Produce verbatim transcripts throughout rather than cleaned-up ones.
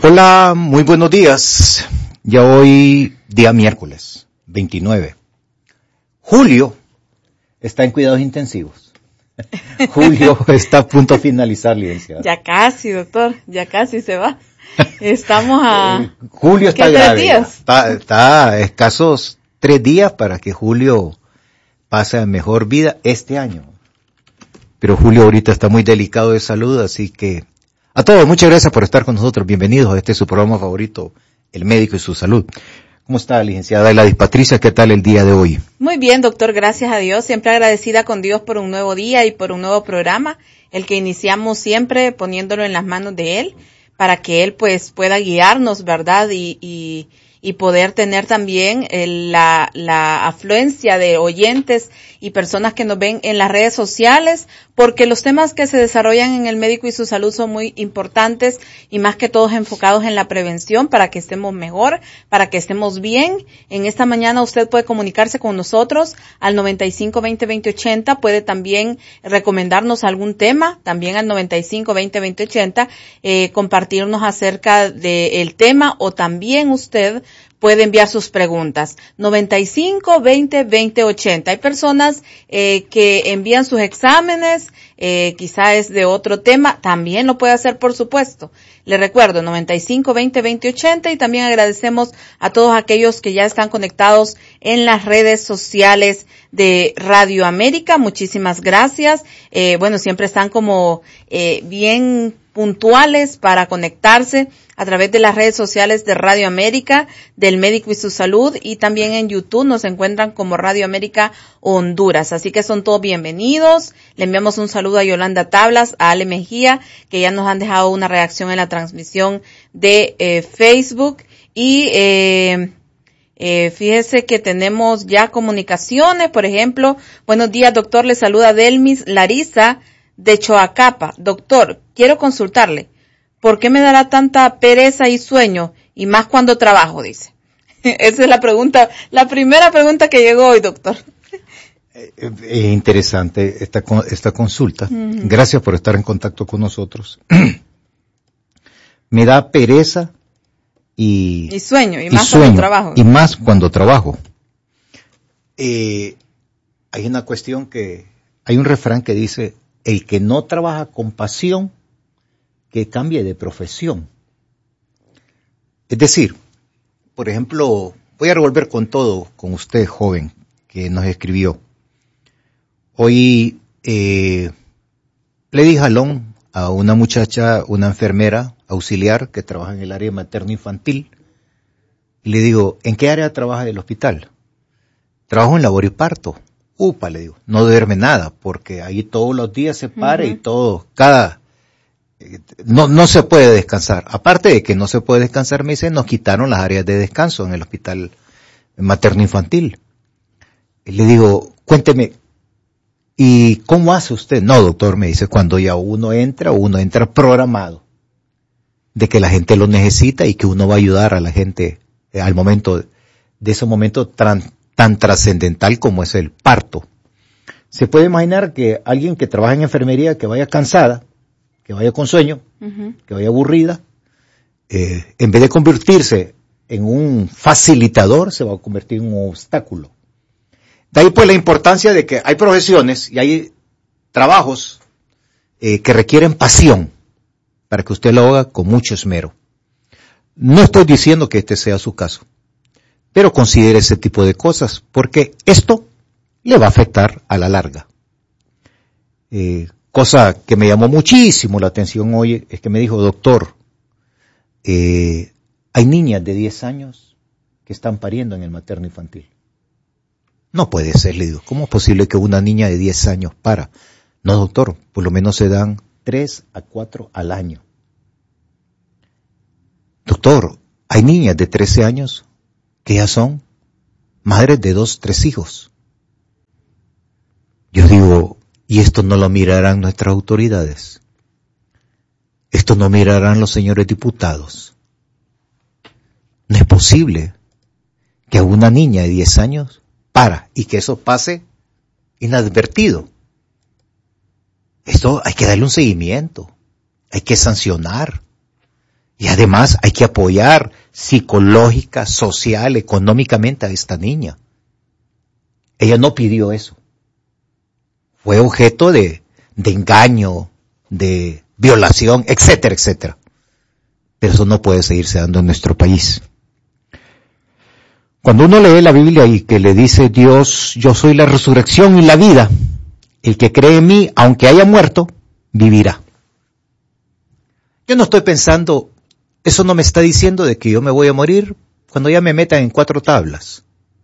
Hola, muy buenos días. Ya hoy, día miércoles, veintinueve. Julio está en cuidados intensivos. Julio está a punto de finalizar, licenciado. Ya casi, doctor, ya casi se va. Estamos a... Eh, Julio está ¿qué, grave. tres días? Está, está a escasos tres días para que Julio pase a mejor vida este año. Pero Julio ahorita está muy delicado de salud, así que... A todos, muchas gracias por estar con nosotros. Bienvenidos a este su programa favorito, El Médico y su Salud. ¿Cómo está, licenciada Gladys Patricia? ¿Qué tal el día de hoy? Muy bien, doctor, gracias a Dios. Siempre agradecida con Dios por un nuevo día y por un nuevo programa, el que iniciamos siempre poniéndolo en las manos de Él, para que Él pues pueda guiarnos, ¿verdad? Y, y, y poder tener también el, la, la afluencia de oyentes y personas que nos ven en las redes sociales, porque los temas que se desarrollan en el médico y su salud son muy importantes y más que todos enfocados en la prevención para que estemos mejor, para que estemos bien. En esta mañana usted puede comunicarse con nosotros al noventa y cinco veinte veinte ochenta, puede también recomendarnos algún tema, también al noventa y cinco veinte veinte ochenta, eh, compartirnos acerca del tema o también usted puede enviar sus preguntas. noventa y cinco veinte veinte ochenta. Hay personas eh, que envían sus exámenes, eh, quizá es de otro tema, también lo puede hacer, por supuesto. Le recuerdo, noventa y cinco veinte veinte ochenta, y también agradecemos a todos aquellos que ya están conectados en las redes sociales de Radio América. Muchísimas gracias. Eh, bueno, siempre están como eh, bien puntuales para conectarse a través de las redes sociales de Radio América, del Médico y su Salud, y también en YouTube nos encuentran como Radio América Honduras. Así que son todos bienvenidos. Le enviamos un saludo a Yolanda Tablas, a Ale Mejía, que ya nos han dejado una reacción en la transmisión de eh, Facebook. Y eh, eh, fíjese que tenemos ya comunicaciones, por ejemplo. Buenos días, doctor, le saluda Delmis Larisa de Choacapa. Doctor, quiero consultarle, ¿por qué me dará tanta pereza y sueño? Y más cuando trabajo, dice. Esa es la pregunta, la primera pregunta que llegó hoy, doctor. Es interesante esta, esta consulta. Uh-huh. Gracias por estar en contacto con nosotros. Me da pereza y... Y sueño, y, y más sueño, cuando trabajo. Y más cuando trabajo. Eh, hay una cuestión que... Hay un refrán que dice, el que no trabaja con pasión, que cambie de profesión. Es decir, por ejemplo, voy a revolver con todo, con usted, joven, que nos escribió. Hoy eh, le di jalón a una muchacha, una enfermera auxiliar que trabaja en el área materno-infantil, y le digo, ¿en qué área trabaja del hospital? Trabajo en labor y parto. Upa, le digo, no duerme nada, porque ahí todos los días se para uh-huh. y todo, cada... No, no se puede descansar. Aparte de que no se puede descansar, me dice, nos quitaron las áreas de descanso en el hospital materno-infantil. Y le digo, cuénteme, ¿y cómo hace usted? No, doctor, me dice, cuando ya uno entra, uno entra programado de que la gente lo necesita y que uno va a ayudar a la gente eh, al momento, de ese momento tan, tan trascendental como es el parto. Se puede imaginar que alguien que trabaja en enfermería, que vaya cansada, que vaya con sueño, uh-huh. que vaya aburrida, eh, en vez de convertirse en un facilitador, se va a convertir en un obstáculo. De ahí pues la importancia de que hay profesiones y hay trabajos eh, que requieren pasión para que usted lo haga con mucho esmero. No estoy diciendo que este sea su caso, pero considere ese tipo de cosas, porque esto le va a afectar a la larga. Eh, Cosa que me llamó muchísimo la atención hoy es que me dijo, doctor, eh, hay niñas de diez años que están pariendo en el materno infantil. No puede ser, le digo, ¿cómo es posible que una niña de diez años para? No, doctor, por lo menos se dan tres a cuatro al año. Doctor, hay niñas de trece años que ya son madres de dos, tres hijos. Yo digo, ¿y esto no lo mirarán nuestras autoridades? ¿Esto no mirarán los señores diputados? No es posible que a una niña de diez años para y que eso pase inadvertido. Esto hay que darle un seguimiento, hay que sancionar. Y además hay que apoyar psicológica, social, económicamente a esta niña. Ella no pidió eso. Fue objeto de, de engaño, de violación, etcétera, etcétera. Pero eso no puede seguirse dando en nuestro país. Cuando uno lee la Biblia y que le dice Dios, yo soy la resurrección y la vida, el que cree en mí, aunque haya muerto, vivirá. Yo no estoy pensando, eso no me está diciendo de que yo me voy a morir cuando ya me metan en cuatro tablas.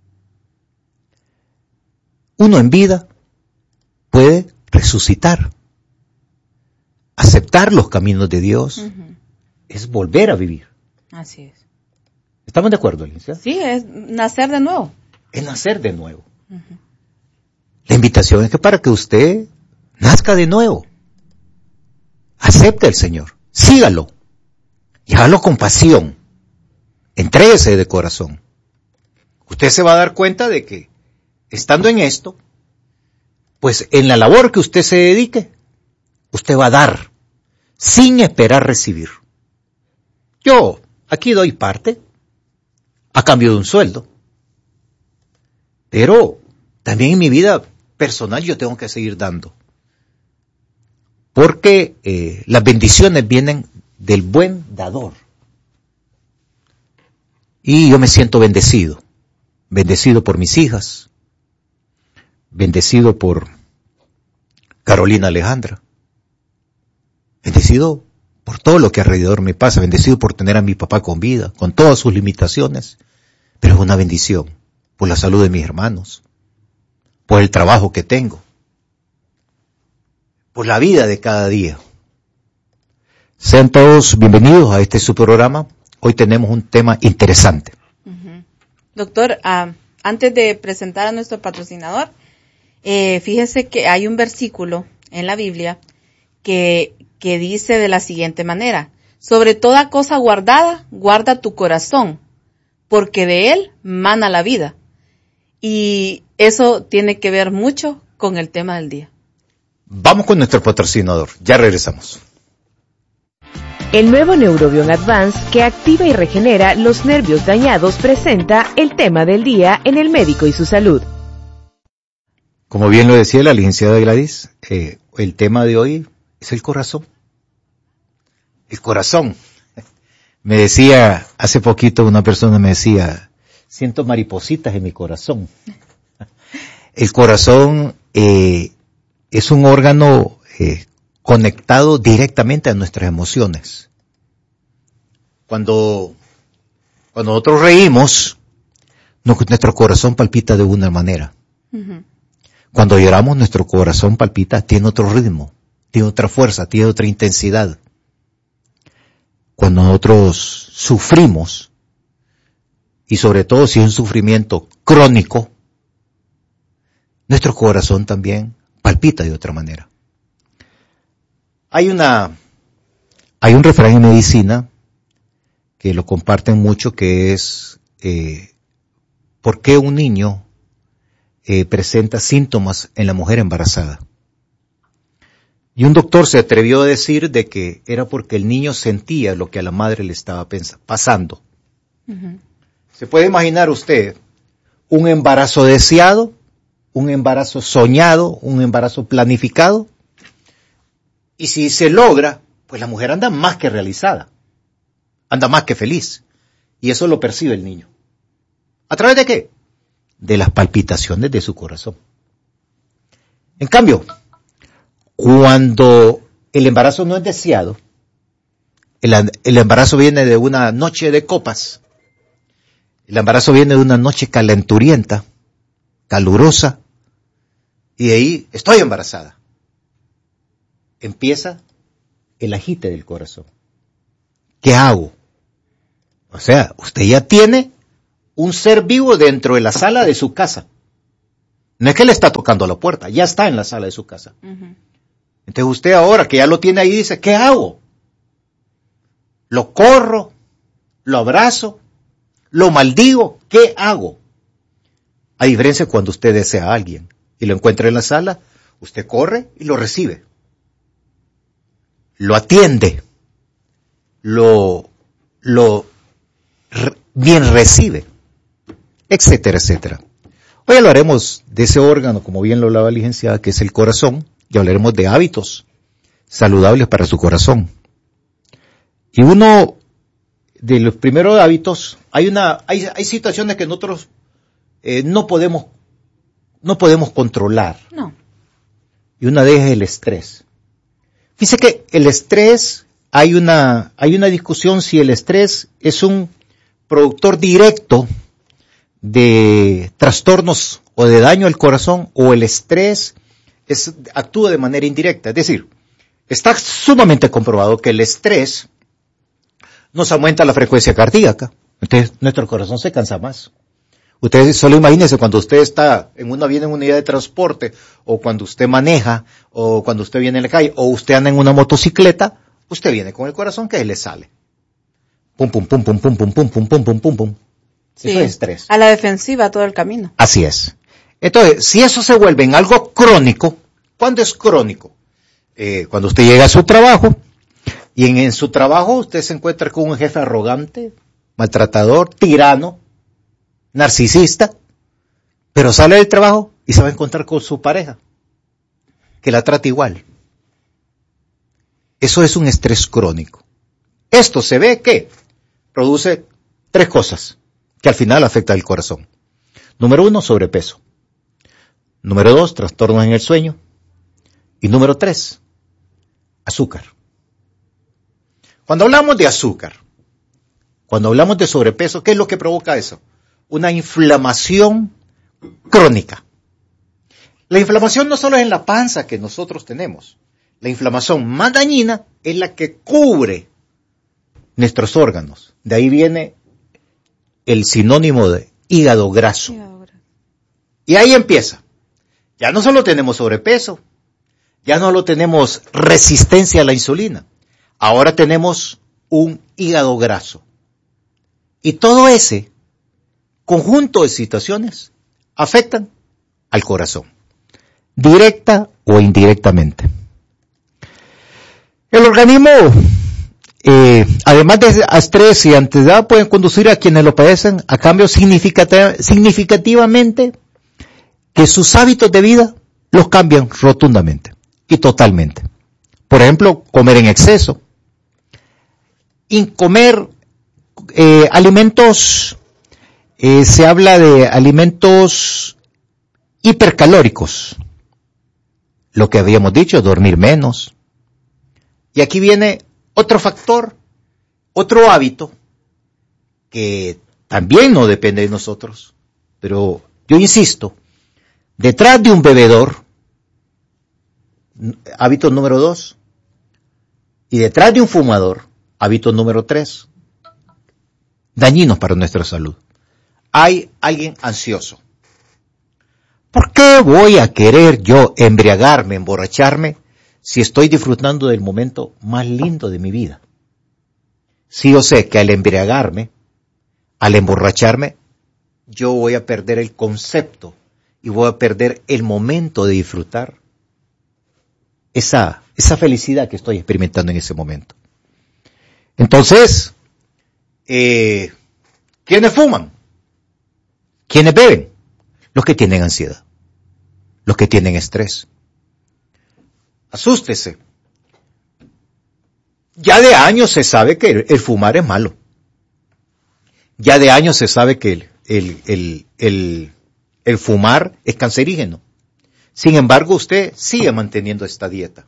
Uno en vida puede resucitar. Aceptar los caminos de Dios uh-huh. es volver a vivir. Así es. ¿Estamos de acuerdo, Alicia? Sí, es nacer de nuevo. Es nacer de nuevo. Uh-huh. La invitación es que para que usted nazca de nuevo, acepte al Señor, sígalo, y hágalo con pasión, entréguese de corazón. Usted se va a dar cuenta de que, estando en esto, pues en la labor que usted se dedique, usted va a dar, sin esperar recibir. Yo aquí doy parte, a cambio de un sueldo, pero también en mi vida personal yo tengo que seguir dando, porque eh, las bendiciones vienen del buen dador, y yo me siento bendecido, bendecido por mis hijas, bendecido por Carolina Alejandra, bendecido por todo lo que alrededor me pasa, bendecido por tener a mi papá con vida, con todas sus limitaciones, pero es una bendición por la salud de mis hermanos, por el trabajo que tengo, por la vida de cada día. Sean todos bienvenidos a este su programa. Hoy tenemos un tema interesante. Uh-huh. Doctor, uh, antes de presentar a nuestro patrocinador, eh, fíjese que hay un versículo en la Biblia que, que dice de la siguiente manera: sobre toda cosa guardada, guarda tu corazón, porque de él mana la vida. Y eso tiene que ver mucho con el tema del día. Vamos con nuestro patrocinador, ya regresamos. El nuevo Neurobion Advance, que activa y regenera los nervios dañados, presenta el tema del día en El Médico y su Salud. Como bien lo decía la licenciada Gladys, eh, el tema de hoy es el corazón. El corazón. Me decía, hace poquito una persona me decía, siento maripositas en mi corazón. El corazón eh, es un órgano eh, conectado directamente a nuestras emociones. Cuando, cuando nosotros reímos, nuestro corazón palpita de una manera. Uh-huh. Cuando lloramos, nuestro corazón palpita, tiene otro ritmo, tiene otra fuerza, tiene otra intensidad. Cuando nosotros sufrimos, y sobre todo si es un sufrimiento crónico, nuestro corazón también palpita de otra manera. Hay una, hay un refrán en medicina que lo comparten mucho, que es eh, ¿por qué un niño eh, presenta síntomas en la mujer embarazada? Y un doctor se atrevió a decir de que era porque el niño sentía lo que a la madre le estaba pens- pasando. Uh-huh. ¿Se puede imaginar usted un embarazo deseado, un embarazo soñado, un embarazo planificado? Y si se logra, pues la mujer anda más que realizada, anda más que feliz. Y eso lo percibe el niño. ¿A través de qué? De las palpitaciones de su corazón. En cambio, cuando el embarazo no es deseado, el, el embarazo viene de una noche de copas, el embarazo viene de una noche calenturienta, calurosa, y de ahí estoy embarazada. Empieza el agite del corazón. ¿Qué hago? O sea, usted ya tiene un ser vivo dentro de la sala de su casa. No es que le está tocando la puerta, ya está en la sala de su casa. Uh-huh. Entonces usted ahora que ya lo tiene ahí dice, ¿qué hago? Lo corro, lo abrazo, lo maldigo, ¿qué hago? A diferencia de cuando usted desea a alguien y lo encuentra en la sala, usted corre y lo recibe. Lo atiende, lo, lo re, bien recibe, etcétera, etcétera. Hoy hablaremos de ese órgano, como bien lo hablaba la licenciada, que es el corazón, y hablaremos de hábitos saludables para su corazón. Y uno de los primeros hábitos, hay una, hay, hay situaciones que nosotros eh, no podemos, no podemos controlar. No. Y una de ellas es el estrés. Fíjese que el estrés, hay una, hay una discusión si el estrés es un productor directo de trastornos o de daño al corazón, o el estrés es, actúa de manera indirecta. Es decir, está sumamente comprobado que el estrés nos aumenta la frecuencia cardíaca. Entonces, nuestro corazón se cansa más. Ustedes solo imagínense cuando usted está en una, viene en una unidad de transporte, o cuando usted maneja, o cuando usted viene en la calle, o usted anda en una motocicleta, usted viene con el corazón que le sale. Pum, pum, pum, pum, pum, pum, pum, pum, pum, pum, pum, pum. Sí, eso es estrés. A la defensiva todo el camino. Así es. Entonces, si eso se vuelve en algo crónico, ¿cuándo es crónico? Eh, cuando usted llega a su trabajo, y en, en su trabajo usted se encuentra con un jefe arrogante, maltratador, tirano, narcisista, pero sale del trabajo y se va a encontrar con su pareja, que la trata igual. Eso es un estrés crónico. Esto se ve que produce tres cosas que al final afectan al corazón. Número uno, sobrepeso. Número dos, trastornos en el sueño. Y número tres, azúcar. Cuando hablamos de azúcar, cuando hablamos de sobrepeso, ¿qué es lo que provoca eso? Una inflamación crónica. La inflamación no solo es en la panza que nosotros tenemos. La inflamación más dañina es la que cubre nuestros órganos. De ahí viene el sinónimo de hígado graso. Hígado graso. Y ahí empieza. Ya no solo tenemos sobrepeso, ya no lo tenemos resistencia a la insulina. Ahora tenemos un hígado graso. Y todo ese conjunto de situaciones afectan al corazón, directa o indirectamente. El organismo, eh, además de estrés y ansiedad, pueden conducir a quienes lo padecen a cambios significativamente que sus hábitos de vida los cambian rotundamente y totalmente. Por ejemplo, comer en exceso, y comer eh, alimentos, eh, se habla de alimentos hipercalóricos, lo que habíamos dicho, dormir menos. Y aquí viene otro factor, otro hábito, que también no depende de nosotros, pero yo insisto, detrás de un bebedor, hábito número dos, y detrás de un fumador, hábito número tres, dañinos para nuestra salud, hay alguien ansioso. ¿Por qué voy a querer yo embriagarme, emborracharme, si estoy disfrutando del momento más lindo de mi vida? Si yo sé que al embriagarme, al emborracharme, yo voy a perder el concepto y voy a perder el momento de disfrutar esa, esa felicidad que estoy experimentando en ese momento. Entonces, eh, ¿quiénes fuman? ¿Quiénes beben? Los que tienen ansiedad, los que tienen estrés. Asústese. Ya de años se sabe que el, el fumar es malo. Ya de años se sabe que el, el, el, el, el fumar es cancerígeno. Sin embargo, usted sigue manteniendo esta dieta.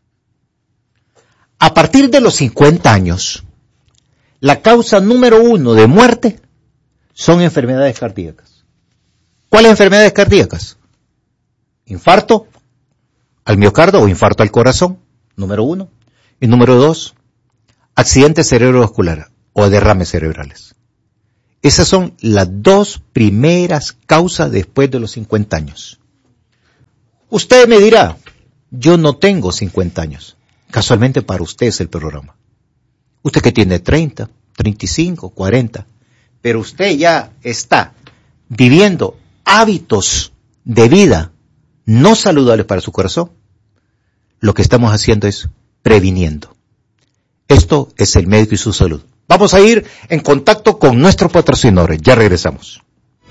A partir de los cincuenta años, la causa número uno de muerte son enfermedades cardíacas. ¿Cuáles enfermedades cardíacas? Infarto al miocardio o infarto al corazón, número uno. Y número dos, accidente cerebrovascular o derrames cerebrales. Esas son las dos primeras causas después de los cincuenta años. Usted me dirá, yo no tengo cincuenta años. Casualmente para usted es el programa. Usted que tiene treinta, treinta y cinco, cuarenta, pero usted ya está viviendo hábitos de vida no saludables para su corazón. Lo que estamos haciendo es previniendo. Esto es el médico y su salud. Vamos a ir en contacto con nuestros patrocinadores. Ya regresamos.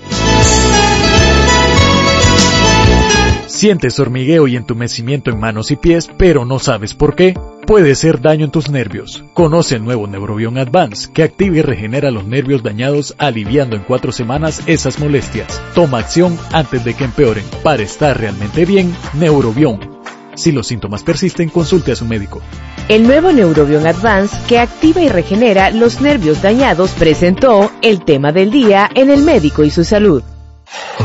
¿Sientes hormigueo y entumecimiento en manos y pies, pero no sabes por qué? Puede ser daño en tus nervios. Conoce el nuevo Neurobion Advance, que activa y regenera los nervios dañados, aliviando en cuatro semanas esas molestias. Toma acción antes de que empeoren. Para estar realmente bien, Neurobion. Si los síntomas persisten, consulte a su médico. El nuevo Neurobion Advance, que activa y regenera los nervios dañados, presentó el tema del día en El Médico y su Salud.